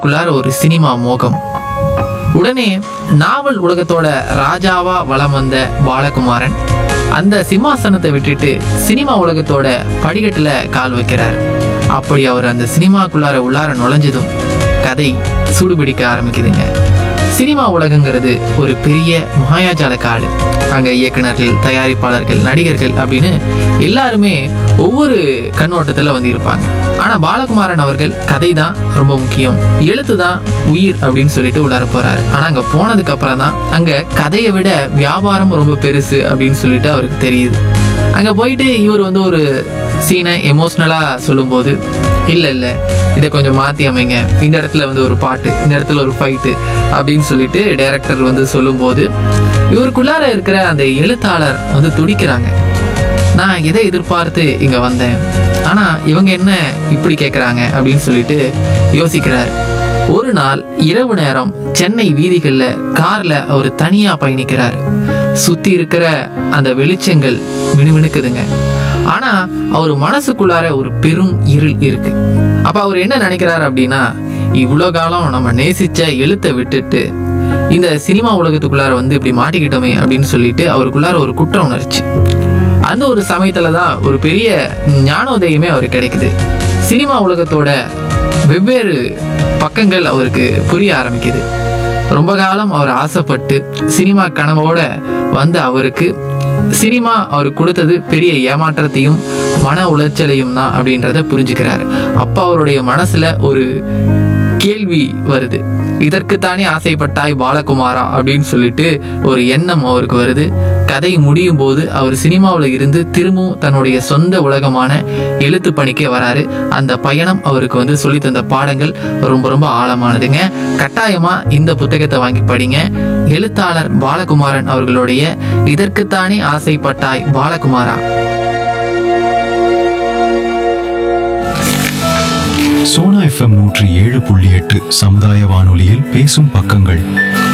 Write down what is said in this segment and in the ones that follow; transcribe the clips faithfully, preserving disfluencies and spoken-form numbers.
குள்ளார ஒரு சினிமா மோகம். உடனே நாவல் உலகத்தோட ராஜாவா வலம் வந்த பாலகுமாரன் அந்த சிம்மாசனத்தை விட்டுட்டு சினிமா உலகத்தோட படிக்கட்டுல கால் வைக்கிறார். அப்படி அவர் அந்த சினிமாக்குள்ளார உள்ளார நுழைஞ்சதும் கதை சூடுபிடிக்க ஆரம்பிக்குதுங்க. சினிமா உலகங்கிறது ஒரு பெரிய மாயாஜால காடு. அங்க இயக்குனர்கள், தயாரிப்பாளர்கள், நடிகர்கள் அப்படின்னு எல்லாருமே ஒவ்வொரு கண்ணோட்டத்துல வந்து இருப்பாங்க. ஆனா பாலகுமாரன் அவர்கள் கதை தான் ரொம்ப முக்கியம், எழுத்து தான் உயிர் அப்படின்னு சொல்லிட்டு உள்ளார போறாரு. ஆனா அங்க போனதுக்கு அப்புறம் தான் அங்க கதையை விட வியாபாரம் ரொம்ப பெருசு அப்படின்னு சொல்லிட்டு அவருக்கு தெரியுது. அங்க போயிட்டு இவர் வந்து ஒரு சீனை எமோஷ்னலா சொல்லும் போது, இல்ல இல்ல இதை கொஞ்சம் மாத்தி அமைங்க, இந்த இடத்துல வந்து ஒரு பாட்டு, இந்த இடத்துல ஒரு ஃபைட்டு அப்படின்னு சொல்லிட்டு டைரக்டர் வந்து சொல்லும் போது இவருக்குள்ளார இருக்கிற அந்த எழுத்தாளர் வந்து துடிக்கிறாங்க. நான் எதை எதிர்பார்த்து இங்க வந்தேன், ஆனா இவங்க என்ன இப்படி கேட்கறாங்க அப்படின்னு சொல்லிட்டு யோசிக்கிறார். ஒரு நாள் இரவு நேரம் சென்னை வீதிகள்ல கார்ல அவர் தனியா பயணிக்கிறார். சுத்தி இருக்கிற அந்த வெளிச்சங்கள் மினுமினுக்குதுங்க. ஆனா அவர் மனசுக்குள்ளார ஒரு பெரும் இருள் இருக்கு. அப்ப அவர் என்ன நினைக்கிறார் அப்படின்னா, இவ்வளவு காலம் நம்ம நேசிச்ச எழுத்தை விட்டுட்டு இந்த சினிமா உலகத்துக்குள்ளார வந்து இப்படி மாட்டிக்கிட்டோமே அப்படின்னு சொல்லிட்டு அவருக்குள்ளார ஒரு குற்ற உணர்ச்சி. அந்த ஒரு சமயத்துலதான் ஒரு பெரிய ஞானோதயமே அவருக்கு கிடைக்குது. சினிமா உலகத்தோட வெவ்வேறு பக்கங்கள் அவருக்கு புரிய ஆரம்பிக்குது. ரொம்ப காலம் அவர் ஆசைப்பட்டு சினிமா கனவோட வந்த அவருக்கு சினிமா அவருக்கு கொடுத்தது பெரிய ஏமாற்றத்தையும் மன உளைச்சலையும் தான் அப்படின்றத புரிஞ்சுக்கிறாரு. அப்ப அவருடைய மனசுல ஒரு கேள்வி வருது, இதற்குத்தானே ஆசைப்பட்டாய் பாலகுமாரா அப்படின்னு சொல்லிட்டு ஒரு எண்ணம் அவருக்கு வருது. கதை முடியும் போது அவர் சினிமாவில் இருந்து திரும்பவும் தன்னுடைய சொந்த உலகமான எழுத்து பணிக்கே வராரு. அந்த பயணம் அவருக்கு வந்து சொல்லி தந்த பாடங்கள் ரொம்ப ரொம்ப ஆழமானதுங்க. கட்டாயமா இந்த புத்தகத்தை வாங்கி படிங்க. எழுத்தாளர் பாலகுமாரன் அவர்களுடைய இதற்குத்தானே ஆசைப்பட்டாய் பாலகுமாரா. சோனா எஃப்எம் நூற்றி ஏழு புள்ளி எட்டு சமுதாய வானொலியில் பேசும் பக்கங்கள்.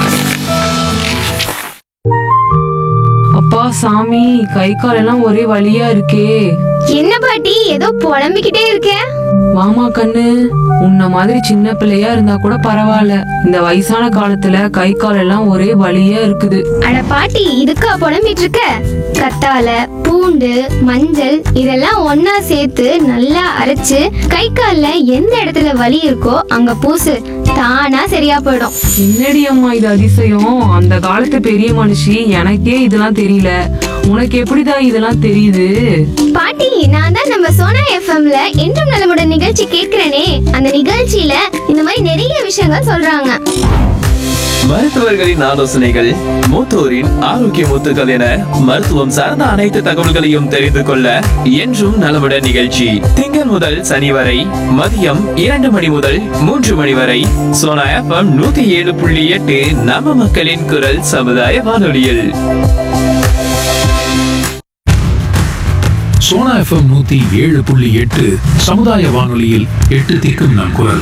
அப்பா சாமி, கை கால் எல்லாம் ஒரே வலியா இருக்கே. என்ன பாட்டி ஏதோ புலம்பிக்கிட்டே இருக்க? வாமா கண்ணு, உன்ன மாதிரி சின்ன பிள்ளையா இருந்தா கூட பரவாயில்ல, இந்த வயசான காலத்துல கை கால் எல்லாம் ஒரே வலியா இருக்குது. அட பாட்டி, இதுக்கா புலம்பிட்டு இருக்க? கத்தால, பூண்டு, மஞ்சள் இதெல்லாம் ஒன்னா சேர்த்து நல்லா அரைச்சு கை கால்ல எந்த இடத்துல வலி இருக்கோ அங்க பூசு, தானா சரியா போயிடும். என்னடி அம்மா இது அதிசயம், அந்த காலத்து பெரிய மனுஷி, எனக்கே இதெல்லாம் தெரியல, உனக்கு எப்படிதான் இதெல்லாம் தெரியுது? பாட்டி, நான் தான் நம்ம சோனா எஃப்எம்ல என்றும் நலமுடன் நிகழ்ச்சி கேட்கிறேனே, அந்த நிகழ்ச்சியில இந்த மாதிரி நிறைய விஷயங்கள் சொல்றாங்க. மருத்துவர்களின் ஆலோசனைகள், மூத்தோரின் ஆரோக்கிய முத்துக்கள் என மருத்துவம் சார்ந்த அனைத்து தகவல்களையும் தெரிந்து கொள்ள என்றும் நலமுடன் நிகழ்ச்சி திங்கள் முதல் சனி வரை மதியம் இரண்டு மணி முதல் மூன்று மணி வரை சோனா எஃப்எம் நூத்தி ஏழு புள்ளி எட்டு நம்ம மக்களின் குரல் சமுதாய வானொலியில். சோனா எஃப்எம் நூத்தி ஏழு புள்ளி எட்டு சமுதாய வானொலியில் எட்டு திக்கும் நம் குரல்.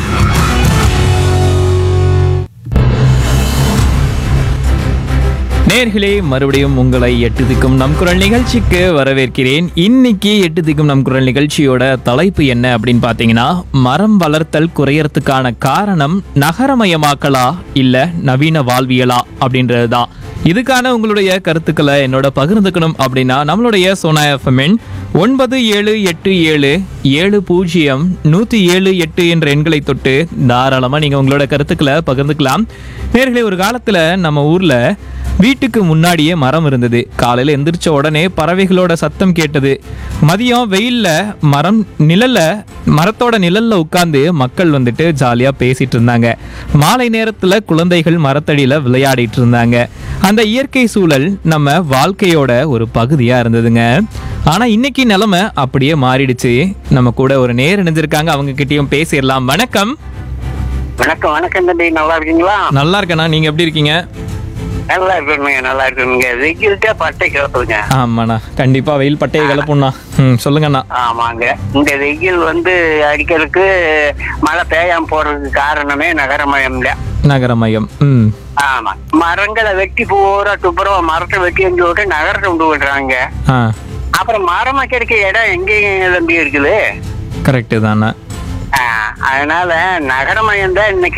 நேர்களே, மறுபடியும் உங்களை எட்டு திக்கும் நம் குரல் நிகழ்ச்சிக்கு வரவேற்கிறேன். இன்னைக்கு எட்டு திக்கும் நம் குரல் நிகழ்ச்சியோட தலைப்பு என்ன அப்படின்னு பார்த்தீங்கன்னா, மரம் வளர்த்தல் குறையறதுக்கான காரணம் நகரமயமாக்கலா இல்ல நவீன வாழ்வியலா அப்படின்றது தான். இதுக்கான உங்களுடைய கருத்துக்களை என்னோட பகிர்ந்துக்கணும் அப்படின்னா நம்மளுடைய சோனா எஃப்எம் ஒன்பது ஏழு எட்டு ஏழு ஏழு பூஜ்ஜியம் நூற்றி ஏழு எட்டு என்ற எண்களை தொட்டு தாராளமாக நீங்கள் உங்களோட கருத்துக்களை பகிர்ந்துக்கலாம். நேர்களே, ஒரு காலத்தில் நம்ம ஊரில் வீட்டுக்கு முன்னாடியே மரம் இருந்தது. காலையில் எந்திரிச்ச உடனே பறவைகளோட சத்தம் கேட்டது. மதியம் வெயிலில் மரம் நிழல்ல மரத்தோட நிழல்ல உட்காந்து மக்கள் வந்துட்டு ஜாலியாக பேசிட்டு இருந்தாங்க. மாலை நேரத்தில் குழந்தைகள் மரத்தடியில் விளையாடிட்டு இருந்தாங்க. அந்த இயற்கை சூழல் நம்ம வாழ்க்கையோட ஒரு பகுதியாக இருந்ததுங்க. ஆனால் இன்னைக்கு நிலைமை அப்படியே மாறிடுச்சு. நம்ம கூட ஒரு நேர் இணைஞ்சிருக்காங்க, அவங்க கிட்டயும் பேசிடலாம். வணக்கம். வணக்கம் வணக்கம் தம்பி, நல்லா இருக்கீங்களா? நல்லா இருக்கேண்ணா, நீங்க எப்படி இருக்கீங்க? நல்லா இருக்கணுங்க, நல்லா இருக்கணுங்க. வெயில்கிட்ட பட்டை கிளப்புங்க. ஆமாண்ணா, கண்டிப்பா வெயில் பட்டையை கிளப்புண்ணா. ம், சொல்லுங்கண்ணா. ஆமாங்க, இந்த வெயில் வந்து அடிக்கிறதுக்கு மழை பெய்யாம போறதுக்கு காரணமே நகரமயம் இல்ல, நகரமயம். ம், ஆமா. மரங்களை வெட்டி பூரா துப்புரம் மரத்தை வெட்டி எங்க விட்டு நகரத்தை உண்டு விடுறாங்க. ஆ, அப்புறம் மரம் வைக்கிறதுக்கு இடம் எங்கேயும் தம்பி இருக்குது? கரெக்டு தானே. அதனால நகரமயம் தான் இன்னைக்கு